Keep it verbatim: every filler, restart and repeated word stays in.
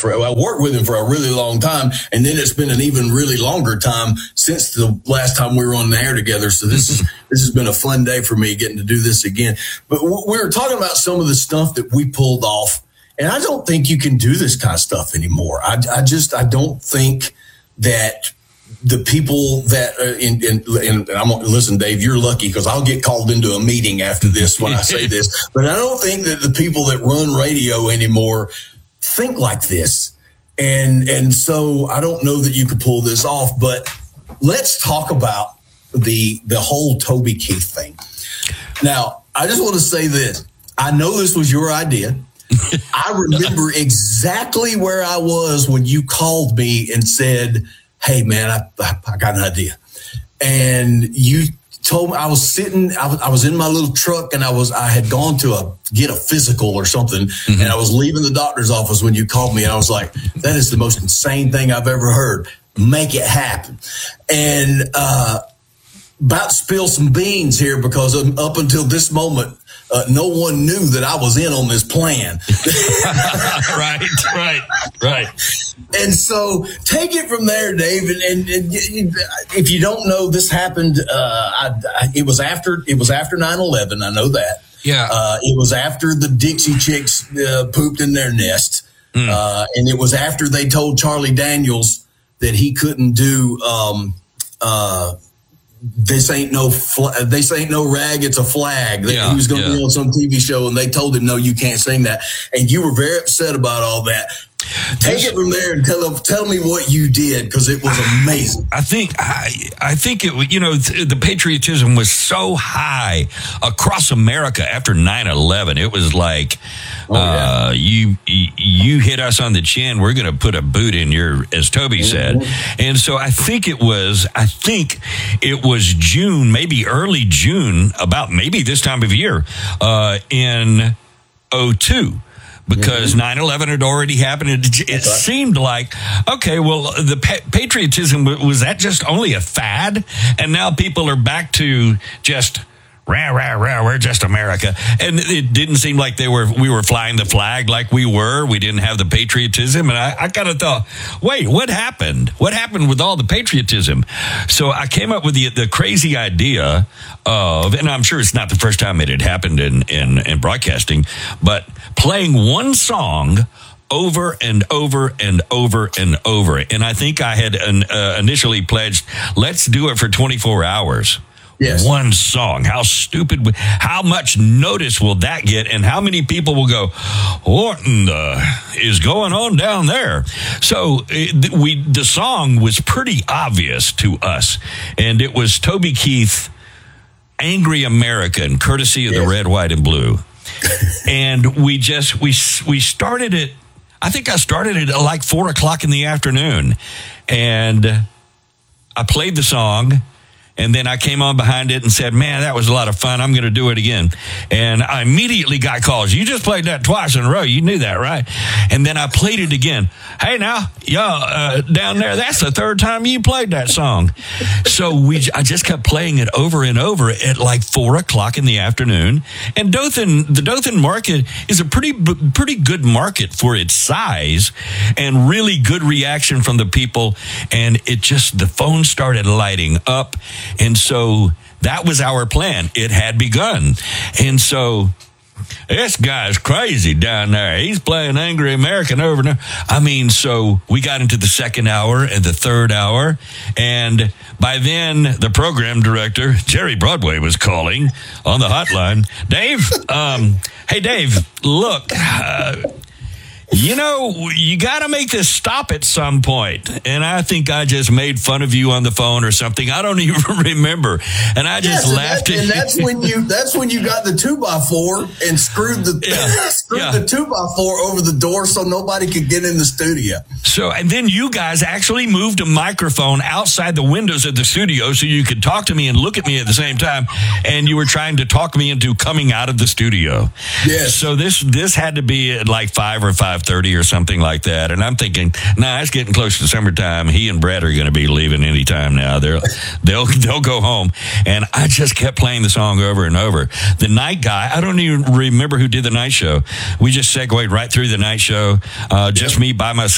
for, I worked with him for a really long time. And then it's been an even really longer time since the last time we were on the air together. So this is, this has been a fun day for me getting to do this again. But we were talking about some of the stuff that we pulled off. And I don't think you can do this kind of stuff anymore. I, I just, I don't think that the people that, uh, in, in, and I'm listen, Dave, you're lucky because I'll get called into a meeting after this when I say this, but I don't think that the people that run radio anymore think like this. And, and so I don't know that you could pull this off, but let's talk about the, the whole Toby Keith thing. Now, I just want to say this. I know this was your idea. I remember exactly where I was when you called me and said, hey, man, I, I, I got an idea. And you told me I was sitting, I was, I was in my little truck and I was, I had gone to a, get a physical or something. Mm-hmm. And I was leaving the doctor's office when you called me. And I was like, that is the most insane thing I've ever heard. Make it happen. And, uh, about to spill some beans here because up until this moment, Uh, no one knew that I was in on this plan. right, right, right. And so take it from there, Dave. And, and, and if you don't know, this happened. Uh, I, I, it was after it was after nine eleven. I know that. Yeah. Uh, it was after the Dixie Chicks uh, pooped in their nest, mm. uh, and it was after they told Charlie Daniels that he couldn't do. Um, uh, This ain't no fl- this ain't no rag, it's a flag. That yeah, he was going to yeah. be on some T V show, and they told him, no, you can't sing that. And you were very upset about all that. Take it from there and tell tell me what you did, because it was amazing. I think I I think it you know the patriotism was so high across America after nine eleven. It was like oh, uh, yeah. you you hit us on the chin, we're going to put a boot in your, as Toby said. Mm-hmm. And so I think it was I think it was June, maybe early June, about maybe this time of year uh, in oh two. Because mm-hmm. nine eleven had already happened. It, it right. seemed like, okay, well, the pa- patriotism, was that just only a fad? And now people are back to just, rah, rah, rah, we're just America. And it didn't seem like they were. we were flying the flag like we were. We didn't have the patriotism. And I, I kind of thought, wait, what happened? What happened with all the patriotism? So I came up with the, the crazy idea of, and I'm sure it's not the first time it had happened in, in, in broadcasting, but playing one song over and over and over and over. And I think I had an, uh, initially pledged, let's do it for twenty-four hours. Yes. One song. How stupid, how much notice will that get? And how many people will go, what in the is going on down there? So it, we, the song was pretty obvious to us. And it was Toby Keith, Angry American, courtesy of yes. the Red, White, and Blue. And we just, we, we started it, I think I started it at like four o'clock in the afternoon. And I played the song. And then I came on behind it and said, man, that was a lot of fun. I'm going to do it again. And I immediately got calls. You just played that twice in a row. You knew that, right? And then I played it again. Hey, now, y'all uh, down there, that's the third time you played that song. So we, I just kept playing it over and over at like four o'clock in the afternoon. And Dothan, the Dothan market is a pretty, pretty good market for its size and really good reaction from the people. And it just, the phone started lighting up. And so that was our plan. It had begun. And so this guy's crazy down there. He's playing Angry American over and over. I mean, so we got into the second hour and the third hour. And by then, the program director, Jerry Broadway, was calling on the hotline. Dave, um, hey, Dave, look, uh, you know, you got to make this stop at some point. And I think I just made fun of you on the phone or something. I don't even remember. And I just yes, laughed. And, that, and that's when you that's when you got the two by four and screwed the yeah, screwed yeah. the two by four over the door so nobody could get in the studio. So and then you guys actually moved a microphone outside the windows of the studio so you could talk to me and look at me at the same time. And you were trying to talk me into coming out of the studio. Yes. So this this had to be at like five or five thirty or something like that. And I'm thinking, nah, it's getting close to summertime. He and Brett are going to be leaving any time now. They're, they'll they'll go home. And I just kept playing the song over and over. The night guy, I don't even remember who did the night show. We just segued right through the night show. Uh, just me by myself.